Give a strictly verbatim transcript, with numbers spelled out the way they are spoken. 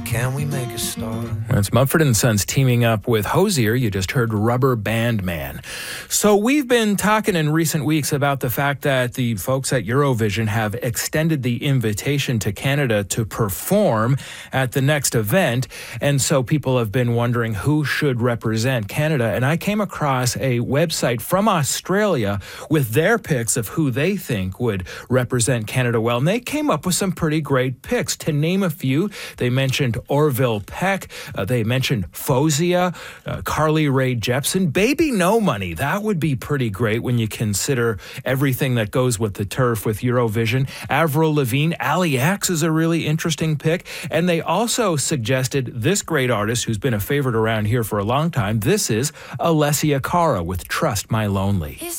can we make a start? That's Mumford and Sons teaming up with Hozier. You just heard Rubber Band Man. So we've been talking in recent weeks about the fact that the folks at Eurovision have extended the invitation to Canada to perform at the next event. And so people have been wondering who should represent Canada. And I came across a website from Australia with their picks of who they think would represent Canada well. And they came up with some pretty great picks. To name a few, they mentioned Orville Peck. Uh, they mentioned Fozia, uh, Carly Rae Jepsen, Baby No Money. That would be pretty great when you consider everything that goes with the turf with Eurovision. Avril Lavigne, Ali X is a really interesting pick. And they also suggested this great artist who's been a favorite around here for a long time. This is Alessia Cara with Trust My Lonely.